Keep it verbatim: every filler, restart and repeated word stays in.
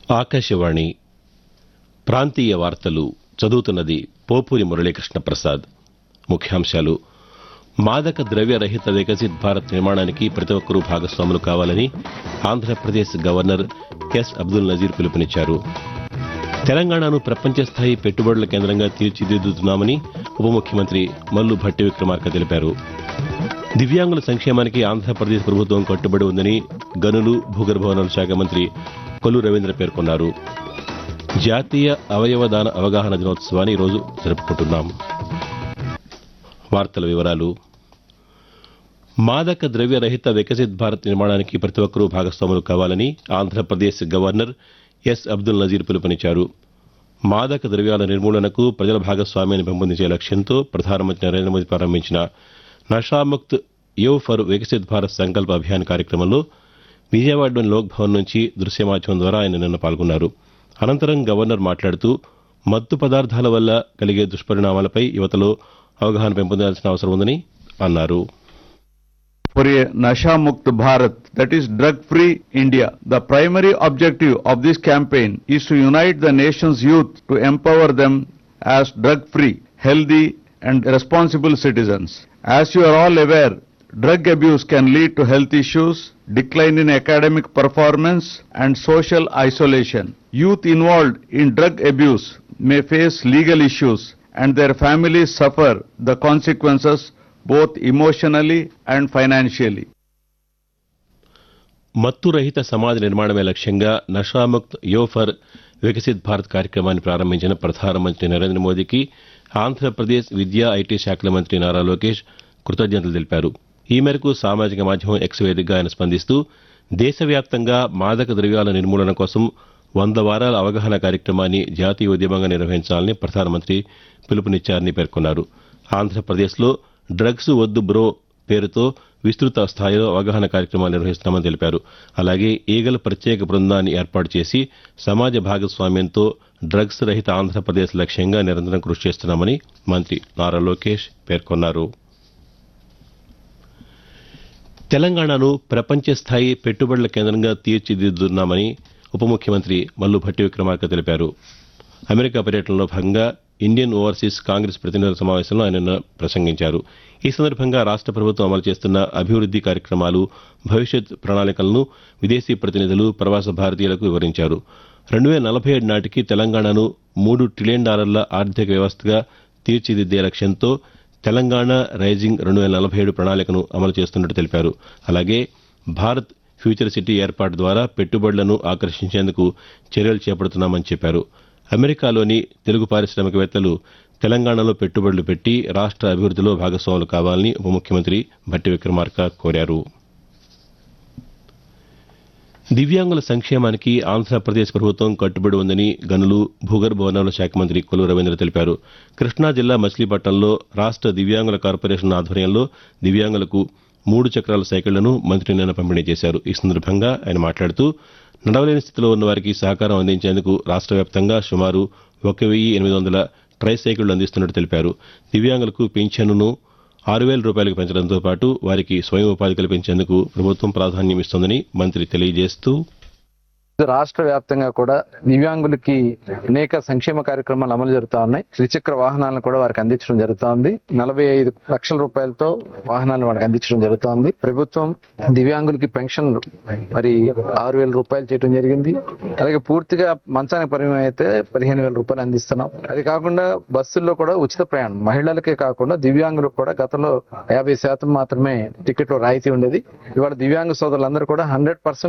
ఆకాశవాణి ప్రాంతీయ వార్తలు చదువుతున్నది పోపూరి మురళీకృష్ణ ప్రసాద్. ముఖ్యాంశాలు: మాదక ద్రవ్య రహిత వికసిత్ భారత్ నిర్మాణానికి ప్రతి ఒక్కరూ భాగస్వాములు కావాలని ఆంధ్రప్రదేశ్ గవర్నర్ ఎస్ అబ్దుల్ నజీర్ పిలుపునిచ్చారు. తెలంగాణను ప్రపంచ స్థాయి పెట్టుబడుల కేంద్రంగా తీర్చిదిద్దుతున్నామని ఉప ముఖ్యమంత్రి మల్లు భట్టి విక్రమార్క తెలిపారు. దివ్యాంగుల సంక్షేమానికి ఆంధ్రప్రదేశ్ ప్రభుత్వం కట్టుబడి ఉందని గనులు భూగర్భ వనరుల శాఖ మంత్రి కొల్లు రవీంద్ర పేర్కొన్నారు. జాతీయ అవయవదాన అవగాహన దినోత్సవాన్ని ఈరోజు జరుపుకుంటున్నాం. వార్తల వివరాలు. మాదక ద్రవ్య రహిత వికసిత్ భారత్ నిర్మాణానికి ప్రతి ఒక్కరూ భాగస్వాములు కావాలని ఆంధ్రప్రదేశ్ గవర్నర్ ఎస్ అబ్దుల్ నజీర్ పిలుపునిచ్చారు. మాదక ద్రవ్యాల నిర్మూలనకు ప్రజల భాగస్వామ్యాన్ని పెంపొందించే లక్ష్యంతో ప్రధానమంత్రి నరేంద్ర మోదీ ప్రారంభించిన నషాముక్త్ యువ్ ఫర్ వికసిత్ భారత్ సంకల్ప అభియాన్ కార్యక్రమంలో విజయవాడలోని లోక్ భవన్ నుంచి దృశ్య మాధ్యమం ద్వారా ఆయన నిన్న పాల్గొన్నారు. అనంతరం గవర్నర్ మాట్లాడుతూ మత్తు పదార్థాల వల్ల కలిగే దుష్పరిణామాలపై యువతలో అవగాహన పెంపొందాల్సిన అవసరం ఉందని అన్నారు. For a Nasha Mukt Bharat, that is drug-free India. The primary objective of this campaign is to unite the nation's youth to empower them as drug-free, healthy and responsible citizens. As you are all aware, drug abuse can lead to health issues, decline in academic performance and social isolation. Youth involved in drug abuse may face legal issues and their families suffer the consequences both emotionally and financially. మత్తు రహిత సమాజ నిర్మాణమే లక్ష్యంగా Nasha Mukt you've for Viksit Bharat కార్యక్రమాన్ని ప్రారంభించిన ప్రధానమంత్రి నరేంద్ర మోదీకి ఆంధ్రప్రదేశ్ విద్యా IT శాఖల మంత్రి నారా లోకేష్ కృతజ్ఞతలు తెలిపారు. ఈ మేరకు సామాజిక మాధ్యమం ఎక్స్ వేదికగా ఆయన స్పందిస్తూ దేశవ్యాప్తంగా మాదక ద్రవ్యాల నిర్మూలన కోసం వంద వారాల అవగాహన కార్యక్రమాన్ని జాతీయ ఉద్యమంగా నిర్వహించాలని ప్రధానమంత్రి పిలుపునిచ్చారని పేర్కొన్నారు. ఆంధ్రప్రదేశ్లో డ్రగ్స్ వద్దు బ్రో పేరుతో విస్తృత స్థాయిలో అవగాహన కార్యక్రమాలు నిర్వహిస్తున్నామని తెలిపారు. అలాగే ఈగల ప్రత్యేక బృందాన్ని ఏర్పాటు చేసి సమాజ భాగస్వామ్యంతో డ్రగ్స్ రహిత ఆంధ్రప్రదేశ్ లక్ష్యంగా నిరంతరం కృషి చేస్తున్నామని మంత్రి నారా లోకేష్ పేర్కొన్నారు. తెలంగాణను ప్రపంచ స్థాయి పెట్టుబడుల కేంద్రంగా తీర్చిదిద్దుతున్నామని ఉప ముఖ్యమంత్రి మల్లు భట్టి విక్రమార్క తెలిపారు. అమెరికా పర్యటనలో భాగంగా ఇండియన్ ఓవర్సీస్ కాంగ్రెస్ ప్రతినిధుల సమావేశంలో ఆయన ప్రసంగించారు. ఈ సందర్భంగా రాష్ట్ర ప్రభుత్వం అమలు చేస్తున్న అభివృద్ది కార్యక్రమాలు, భవిష్యత్ ప్రణాళికలను విదేశీ ప్రతినిధులు, ప్రవాస భారతీయులకు వివరించారు. రెండు వేల నలభై ఏడు నాటికి తెలంగాణను మూడు ట్రిలియన్ డాలర్ల ఆర్థిక వ్యవస్థగా తీర్చిదిద్దే లక్ష్యంతో తెలంగాణ రైజింగ్ రెండు వేల నలభై ఏడు ప్రణాళికను అమలు చేస్తున్నట్టు తెలిపారు. అలాగే భారత్ ఫ్యూచర్ సిటీ ఏర్పాటు ద్వారా పెట్టుబడులను ఆకర్షించేందుకు చర్యలు చేపడుతున్నామని చెప్పారు. అమెరికాలోని తెలుగు పారిశ్రామికవేత్తలు తెలంగాణలో పెట్టుబడులు పెట్టి రాష్ట్ర అభివృద్దిలో భాగస్వాములు కావాలని ఉప ముఖ్యమంత్రి భట్టి విక్రమార్క కోరారు. దివ్యాంగుల సంక్షేమానికి ఆంధ్రప్రదేశ్ ప్రభుత్వం కట్టుబడి ఉందని గనులు భూగర్భ వనరుల శాఖ మంత్రి కొల్లు రవీంద్ర తెలిపారు. కృష్ణా జిల్లా మచిలీపట్నంలో రాష్ట్ర దివ్యాంగుల కార్పొరేషన్ ఆధ్వర్యంలో దివ్యాంగులకు మూడు చక్రాల సైకిళ్లను మంత్రి నిన్న పంపిణీ చేశారు. ఈ సందర్భంగా ఆయన మాట్లాడుతూ నడవలేని స్థితిలో ఉన్న వారికి సహకారం అందించేందుకు రాష్ట్ర వ్యాప్తంగా సుమారు ఒక వెయ్యి ఎనిమిది వందల ట్రై సైకిళ్లు అందిస్తున్నట్టు తెలిపారు. దివ్యాంగులకు పింఛన్ను ఆరు వేల రూపాయలకు పెంచడంతో పాటు వారికి స్వయం ఉపాధి కల్పించేందుకు ప్రభుత్వం ప్రాధాన్యం ఇస్తోందని మంత్రి తెలియజేస్తూ రాష్ట్ర వ్యాప్తంగా కూడా దివ్యాంగులకి అనేక సంక్షేమ కార్యక్రమాలు అమలు జరుగుతా ఉన్నాయి. త్రిచక్ర వాహనాలను కూడా వారికి అందించడం జరుగుతోంది. నలభై ఐదు లక్షల రూపాయలతో వాహనాలను వారికి అందించడం జరుగుతోంది. ప్రభుత్వం దివ్యాంగులకి పెన్షన్ మరి ఆరు వేల రూపాయలు చేయడం జరిగింది. అలాగే పూర్తిగా మంచానికి పరిమితం అయితే పదిహేను వేల రూపాయలు అందిస్తున్నాం. అది కాకుండా బస్సుల్లో కూడా ఉచిత ప్రయాణం మహిళలకే కాకుండా దివ్యాంగులకు కూడా గతంలో యాభై శాతం మాత్రమే టికెట్లో రాయితీ ఉండేది. ఇవాళ దివ్యాంగ సోదరులందరూ కూడా హండ్రెడ్ పర్సెంట్